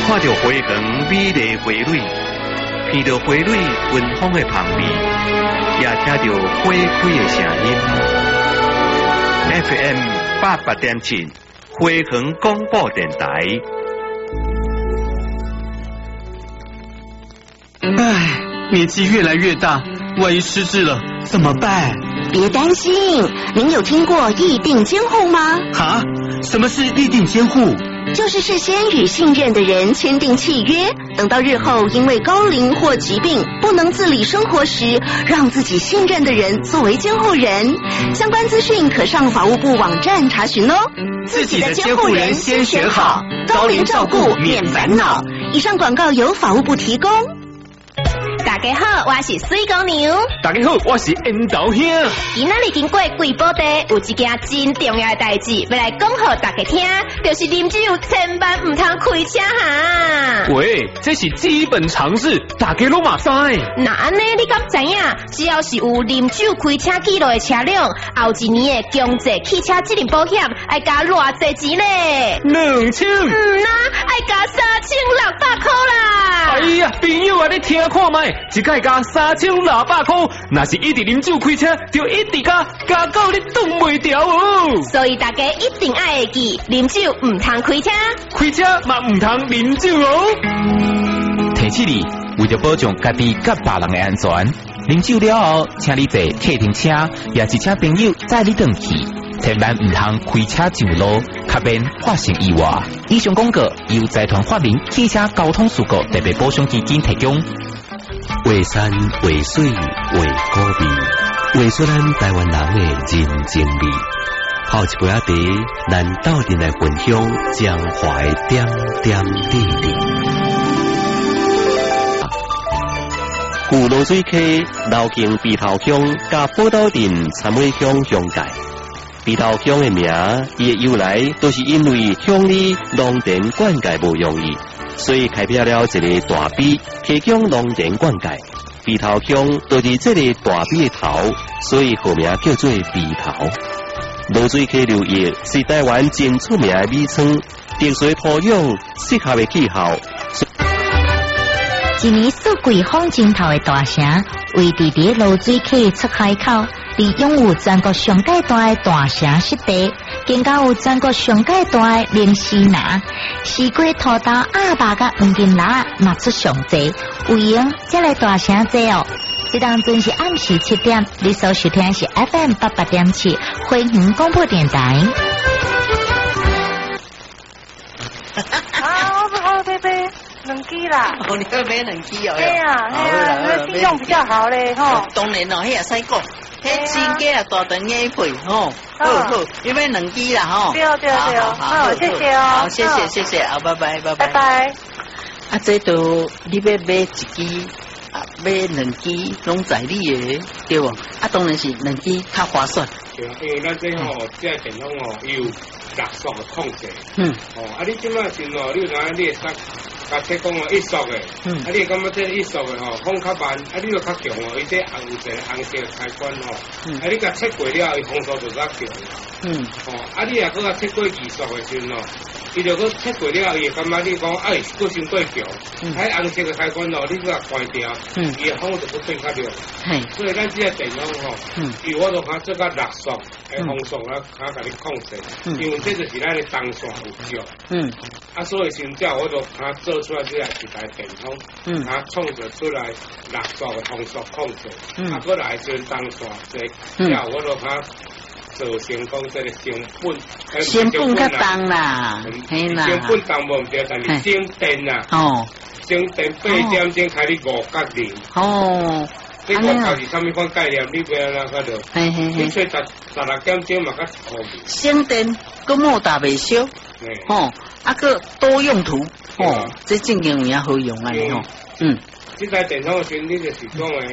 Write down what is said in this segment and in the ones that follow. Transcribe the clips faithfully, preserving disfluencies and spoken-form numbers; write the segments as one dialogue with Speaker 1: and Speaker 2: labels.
Speaker 1: 看到花园美丽花蕊，闻到花蕊芬芳的香味，也听到花开的声音。F M 八八点七，花园广播电台。
Speaker 2: 唉，年纪越来越大，万一失智了怎么办？
Speaker 3: 别担心，您有听过议定监护吗？
Speaker 2: 哈？什么是议定监护？
Speaker 3: 就是事先与信任的人签订契约，等到日后因为高龄或疾病不能自理生活时，让自己信任的人作为监护人。相关资讯可上法务部网站查询哦。
Speaker 2: 自己的监护人先选好，高龄照顾免烦恼。
Speaker 3: 以上广告由法务部提供。
Speaker 4: 大家好，我是水公牛。
Speaker 2: 大家好，我是缘投兄。
Speaker 4: 今仔日经过贵宝地，有一件真重要的代志，要来讲给大家听，就是啉酒千万唔通开车哈。
Speaker 2: 喂，这是基本常识，大家拢嘛知。
Speaker 4: 那安尼你敢知影？只要是有啉酒开车记录的车辆，后一年的强制汽车责任保险要加偌济钱咧？
Speaker 2: 两千。
Speaker 4: 嗯呐，要加三千六百块啦。
Speaker 2: 哎呀，朋友啊，你听看卖。一届加三千六百块，若是一直啉酒开车，就一直加，加到你挡袂掉哦。
Speaker 4: 所以大家一定要会记，啉酒唔通开车，
Speaker 2: 开车嘛唔通啉酒哦。提醒你，为了保障家己甲别人的安全，啉酒了后，请你坐客停车，也是请朋友载你回去，千万唔通开车上路，以免发生意外。以上广告由财团法人汽车交通事故特别保障基金提供。
Speaker 5: 画山画水画古味，画出咱台湾人的人情味。泡一杯仔茶，咱斗阵来分享江淮点点滴滴。古罗水溪流经鼻头乡甲宝岛镇参尾乡乡界。鼻头乡的名，伊的由来都是因为乡里农田灌溉无容易。所以开辟了一个大陂，提供农田灌溉。陂头乡就是这个大陂的头，所以号名叫做陂头。罗水溪流域是台湾真出名的米仓，特殊土壤，适合的气候。
Speaker 6: 一年四季风景头的大城，位伫伫罗水溪出海口，伫拥有全国上界大的大城湿地。更加有全国上界大的灵西拿，西瓜、土豆、阿爸甲黄金拿嘛出上济，有闲才来大城坐哦。这当真是暗时七点，你所收听是 F M 八八点七花园广播电台。
Speaker 7: 啊，我我买买两支啦。
Speaker 8: 哦，你要买两支哦？
Speaker 7: 对啊，对啊，那信用比较好嘞，吼。
Speaker 8: 当然咯，迄也使讲。迄新价啊，大顿野配吼，好好，你买两支啦吼。
Speaker 7: 对哦对哦对哦，好，谢谢哦。
Speaker 8: 好，谢谢谢谢，好，拜拜拜拜。
Speaker 7: 拜拜。
Speaker 8: 啊，这都你要买一支，啊，买两支拢在你的，对无？啊，当然是两支较划算。
Speaker 9: 对啊，因为咱这吼，这电筒吼有六速的控制。嗯。哦，啊，你即摆是哦，你有哪你会使？甲切讲哦，一速的，嗯，啊，你感觉这一速的吼，风较慢，啊，你又较强哦，伊这红有一个红色的开关吼，嗯，啊，你甲切过了，伊风速就较强，嗯，哦，啊，你若搁甲切过二速的时阵哦，伊就搁切过了，伊感觉你讲哎，搁伤过强，嗯，喺红色的开关哦，你搁甲关掉，嗯，伊的风就搁变较弱，嘿，所以咱这个电筒吼，嗯，伊我就较做甲六速的风速啦，较甲你控制，嗯，因为这就是咱的当线有少，嗯，啊，所以现在我就较做。出来这一台电筒，嗯，它创造出来六速的风速控制，嗯，啊，过来就当线这，嗯，然后我就它做成功这个成本，
Speaker 8: 成本较重啦，嘿啦，
Speaker 9: 成本重无唔对，但是省电啦，哦，省电八点钟开你五角零，哦。这个到底什么款概念？你不要那个的，嘿嘿嘿，你吹十十六点钟嘛，较方便。
Speaker 8: 省电，个莫大未烧，哦，啊个多用途，哦，这正经有影好用啊，吼，嗯。
Speaker 9: 这台电筒的时，你就是讲诶，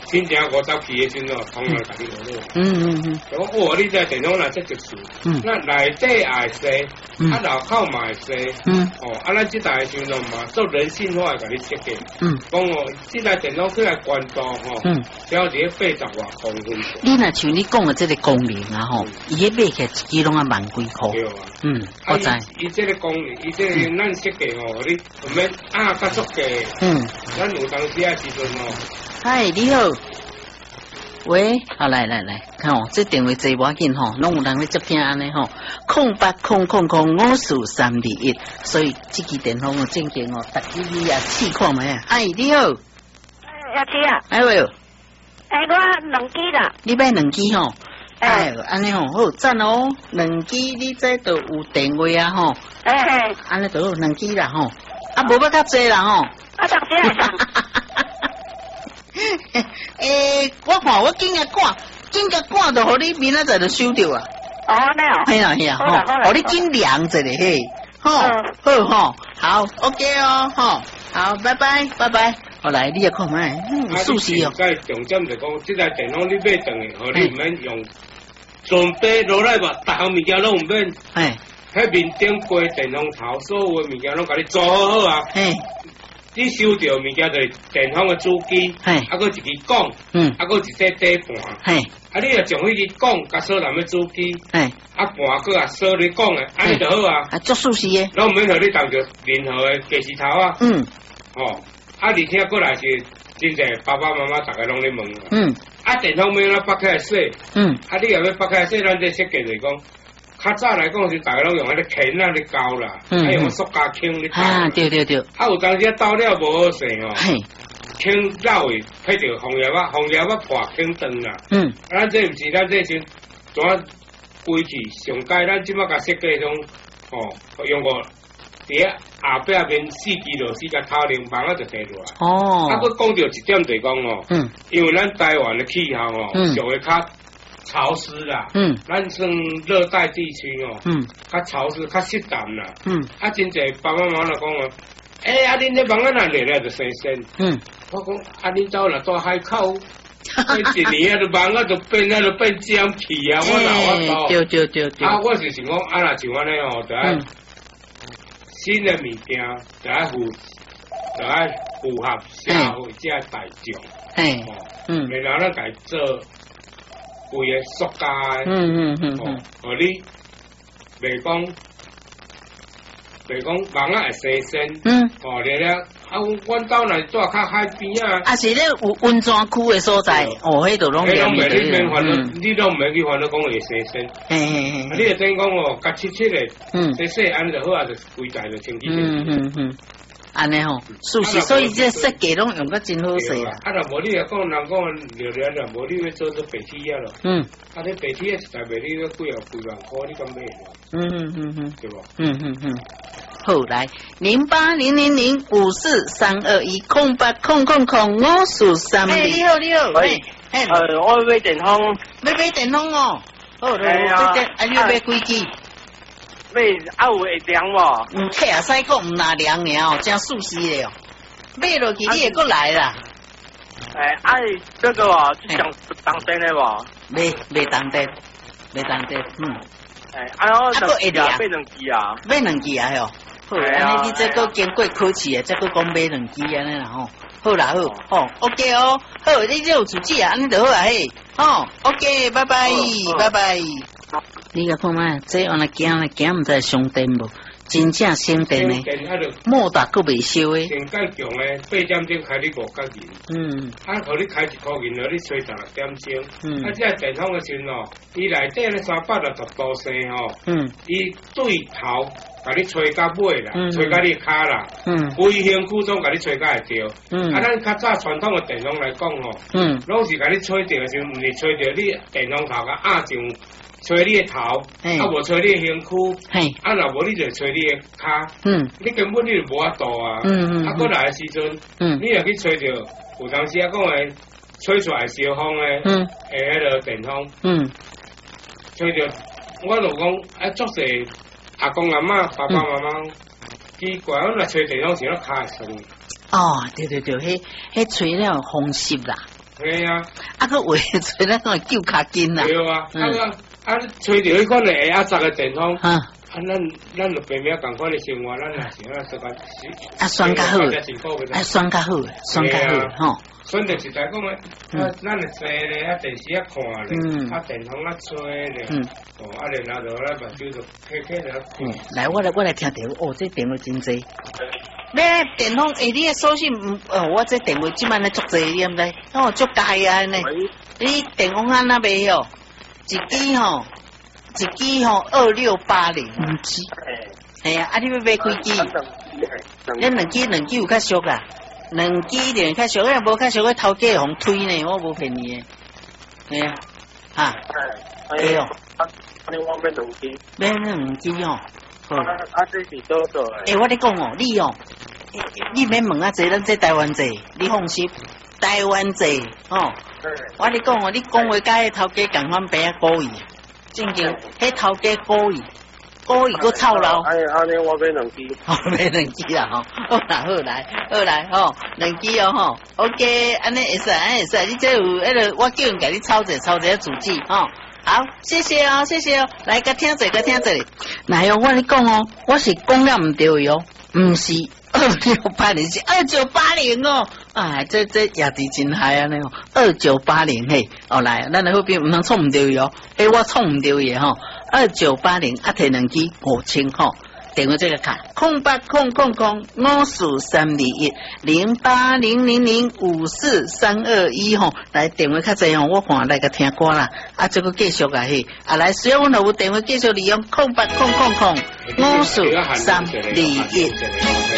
Speaker 9: 新正五十期的时阵哦，通来甲你学了。
Speaker 8: 嗯嗯嗯。
Speaker 9: 我哦，你这电脑若这特殊，嗯，那内底也会洗，啊脑壳嘛会洗，嗯，哦，啊咱这台的时阵嘛做人性化甲你设计，嗯，讲哦，这台电脑起来关度吼，嗯，只要是八十外公分。
Speaker 8: 你若像你讲的这个功能啊吼，伊迄买起来一支拢啊万几箍。
Speaker 9: 对啊。
Speaker 8: 嗯，我知。
Speaker 9: 伊这个功能，伊这个咱设计哦，你唔免啊加速计。嗯。咱有当时啊时阵哦。
Speaker 8: 嗨，你好。喂，好来来来，看哦，这电话接我紧吼，拢有人咧接听安尼吼，空八空空空五四三二一，所以这支电话哦正经哦，逐支你啊试看卖啊。哎，你好。
Speaker 7: 阿姐啊。
Speaker 8: 哎喂。
Speaker 7: 哎，我两支啦。
Speaker 8: 你买两支吼？哎，安尼吼好赞哦，两支你这都有电话啊吼。
Speaker 7: 哎哎。
Speaker 8: 安尼都有两支啦吼，啊无要较济啦吼。
Speaker 7: 啊，当然啦。
Speaker 8: 诶，我看我今日赶，今日赶到，互你明仔载就收到啊。
Speaker 7: 哦，那哦。
Speaker 8: 系啊系啊，吼，互你尽量一下嘿，吼，好吼，好 ，OK 哦，吼，好，拜拜，拜拜。后来你也看卖，嗯，熟悉哦。
Speaker 9: 在重点就讲，这台电脑你买转去，互你唔免用准备落来吧，逐项物件拢唔免。哎，迄面顶挂电风头，所有物件拢甲你做好好啊。哎。你收到物件就是电风的主机，啊，佮一支管，嗯，啊，佮一块底盘，嘿，啊，你若从迄支管甲锁咱们主机，嘿，啊，盘佮啊锁你管的，安尼就好啊，
Speaker 8: 啊，足舒适的，
Speaker 9: 拢唔免互你当着任何的计时头啊，嗯，哦，啊，而且过来是真侪爸爸妈妈大家拢咧问，嗯，啊，电风要怎拔起来洗，嗯，啊，你若要拔起来洗，咱这设计就是讲。较早来讲是大家拢用迄个钳啊咧教啦，啊用塑胶钳咧教。
Speaker 8: 啊，对对对。
Speaker 9: 啊有当时啊刀料无好势哦，钳绕的配着红叶仔，红叶仔破钳断啦。嗯。咱这毋是咱这先怎啊规矩上界，咱即摆甲设计种哦用过伫下壁面四支螺丝甲头零棒啊就摕落来。哦。啊，佮讲到一点就是讲哦，嗯，因为咱台湾的气候哦，上会较。潮湿啦，嗯，咱算热带地区哦，嗯，较潮湿、较湿淡啦，嗯，啊，真侪爸爸妈妈就讲哦，诶、欸，啊，恁这房仔若热了就生鲜，嗯，我讲啊，恁兜若住海口，一年啊，就房仔就变啊，就变尖皮啊，我哪我到，
Speaker 8: 对对对对，
Speaker 9: 啊，我是想讲啊，若像安尼哦，就爱新的物件，就爱符，就爱符合社会这大众，嘿，嗯，然后咱家做。规个塑胶诶，嗯嗯嗯嗯，互你袂讲，袂讲房仔会生鲜，嗯，哦，了了，啊，阮兜若住较海边啊，
Speaker 8: 啊是咧有温泉区诶所在，哦，迄度拢
Speaker 9: 袂，拢袂你免烦恼，你拢袂去烦恼讲会生鲜，嘿嘿嘿，啊，你就等讲哦，甲切切诶，嗯，洗洗安就好啊，就规台就清洁清洁，嗯嗯嗯。
Speaker 8: 安尼吼，是是，所以这设计拢用得真好势啦。
Speaker 9: 啊，若无你来讲，人讲聊聊啦，无你要做做白铁啊咯。嗯。啊，你白铁一台卖你个几啊几万块，你敢买？嗯嗯嗯嗯，对无？
Speaker 8: 嗯嗯嗯。好来，零八零零零五四三二一空八空空空五四三二。哎，你好你好。
Speaker 10: 喂。呃，我买电风。
Speaker 8: 要买电风哦。好，来啊。啊，你要买几支？
Speaker 10: 买啊有会凉无？
Speaker 8: 嗯，客啊使讲毋拿凉尔哦，真舒适嘞哦。买落去你会过来啦。
Speaker 10: 诶，啊，这个哦，是上当电的无？
Speaker 8: 买买当电，买当电，嗯。
Speaker 10: 诶，啊我两支啊，买两支啊。
Speaker 8: 买两支啊吼。好，安尼你这个经过考试诶，这个讲买两支安尼啦吼。好啦好，吼 ，OK 哦，好，你这有主旨啊，安尼就好啦嘿。吼 ，OK， 拜拜，拜拜。你个看卖，这安尼行咧，行毋知上电无？真正省电咧，莫大佫袂烧诶。
Speaker 9: 电介强诶，八点钟开你五角银。嗯。啊，互你开一箍银，互你吹十六点钟。嗯。啊，这电风诶时阵哦，伊内底咧三百六十度 C 吼。嗯。伊对头，甲你吹到尾啦，吹到你骹啦。嗯。规身躯总甲你吹到会着。嗯。啊，咱较早传统诶电风来讲吼。嗯。拢是甲你吹着诶时阵，毋是吹着你电风头甲压上。吹你的头，啊无吹你的身躯，啊若无你就吹你的骹，嗯，你根本你就无法度啊，嗯嗯，啊过来的时阵，嗯，你若去吹着，有当时啊讲诶，吹出来烧风诶，嗯，诶迄个电风，嗯，吹着，我就讲啊，足侪阿公阿嬷、爸爸妈妈，奇怪，我若吹电风时，我骹会酸。
Speaker 8: 哦，对对对，迄迄吹了风湿啦。
Speaker 9: 系啊，
Speaker 8: 啊个话吹咱个救卡筋啦。
Speaker 9: 对啊，啊个啊，吹着迄款的下压十个电风。
Speaker 8: 啊。
Speaker 9: 啊，咱咱就平平共款的生活，咱也是啊，说个
Speaker 8: 啊，酸较好，啊，酸较好，酸较好，吼。
Speaker 9: 酸就是在讲诶，啊，咱会坐咧，啊，电视啊看咧，啊，电风啊吹咧，哦，啊，然后就咱目睭就开开了。
Speaker 8: 嗯，来，我来，我来听电话，哦，这电话真济。咩电风？诶，你诶手机唔，哦，我这电话即摆咧足济，你毋知？哦，足大啊呢。你电风啊那边哦，一支吼。一支吼二六八零，五 G， 系啊，啊你要买几支？咱两支两支有较俗啦，两支就较俗，啊无较俗，我头家互推呢，我无骗你诶，系啊，哈，对哦，
Speaker 10: 啊，你我买两支，
Speaker 8: 买两支哦，
Speaker 10: 好，啊这是多少诶？
Speaker 8: 诶，我咧讲哦，你哦，你免问啊，济咱这台湾济，你放心，台湾济哦，我咧讲哦，你讲话甲迄头家共款白啊故意。正经，迄头家故意，故意搁操劳。
Speaker 10: 哎，安尼我买两支。
Speaker 8: 哦，买两支啦吼，好啦好来，好来吼，两支哦吼 ，OK， 安尼会使，安尼会使，你这有迄个，我叫人甲你抄者，抄者主机吼。好，谢谢哦，谢谢哦，来个听者个听者。来哦，我咧讲哦，我是讲了毋对哦，毋是二六八零，是二九八零哦。哎，这这也是真害啊！那个二九八零嘿，哦来，咱来后边唔通创唔到伊哦，诶，我创唔到伊吼，二九八零啊，摕两支五千吼，电话这个卡空八空空空五四三二一零八零零零五四三二一吼，来电话较济吼，我看来个听歌啦，啊，这个继续啊嘿，啊来，所以我有电话继续利用空八空空空五四三二一。